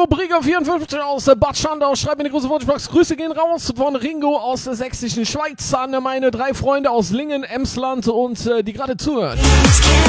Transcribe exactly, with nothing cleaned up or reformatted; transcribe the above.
Brieger vierundfünfzig aus äh, Bad Schandau. Schreibt mir eine große Wunschbox. Grüße gehen raus von Ringo aus der sächsischen Schweiz an meine drei Freunde aus Lingen, Emsland und äh, die gerade zuhören.